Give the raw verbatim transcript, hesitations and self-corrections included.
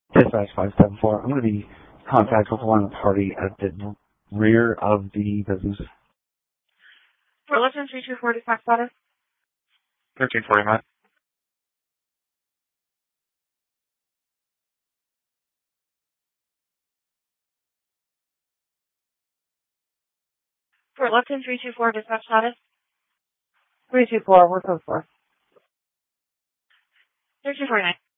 Dispatch five seven four. I'm going to be in contact with one party at the rear of the business. For Lipton three two four, dispatch status. thirteen forty-nine. For Lipton three two four, dispatch status. three two four, we're code four. thirteen forty-nine.